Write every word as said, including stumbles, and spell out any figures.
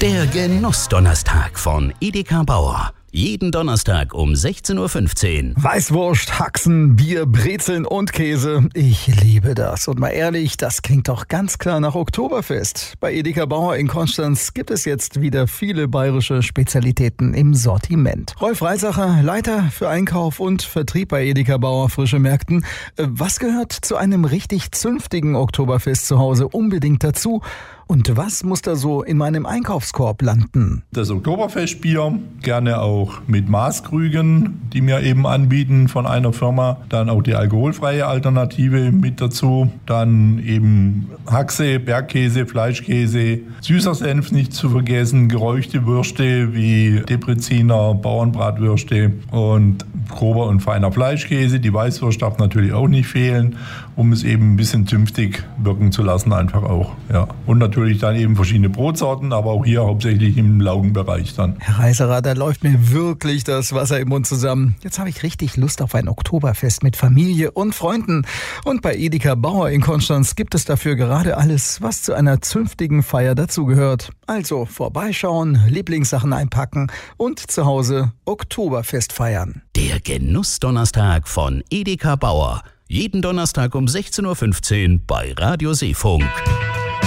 Der Genussdonnerstag von Edeka Bauer. Jeden Donnerstag um sechzehn Uhr fünfzehn. Weißwurst, Haxen, Bier, Brezeln und Käse. Ich liebe das. Und mal ehrlich, das klingt doch ganz klar nach Oktoberfest. Bei Edeka Bauer in Konstanz gibt es jetzt wieder viele bayerische Spezialitäten im Sortiment. Rolf Reisacher, Leiter für Einkauf und Vertrieb bei Edeka Bauer Frische Märkten. Was gehört zu einem richtig zünftigen Oktoberfest zu Hause unbedingt dazu? Und was muss da so in meinem Einkaufskorb landen? Das Oktoberfestbier, gerne auch mit Maßkrügen, die wir eben anbieten von einer Firma. Dann auch die alkoholfreie Alternative mit dazu. Dann eben Haxe, Bergkäse, Fleischkäse, süßer Senf nicht zu vergessen, geräuchte Würste wie Debreziner, Bauernbratwürste und grober und feiner Fleischkäse. Die Weißwurst darf natürlich auch nicht fehlen, um es eben ein bisschen zünftig wirken zu lassen, einfach auch. Ja. Und natürlich dann eben verschiedene Brotsorten, aber auch hier hauptsächlich im Laugenbereich dann. Herr Reisacher, da läuft mir wirklich das Wasser im Mund zusammen. Jetzt habe ich richtig Lust auf ein Oktoberfest mit Familie und Freunden. Und bei Edeka Bauer in Konstanz gibt es dafür gerade alles, was zu einer zünftigen Feier dazugehört. Also vorbeischauen, Lieblingssachen einpacken und zu Hause Oktoberfest feiern. Der Genussdonnerstag von Edeka Bauer. Jeden Donnerstag um sechzehn Uhr fünfzehn bei Radio Seefunk.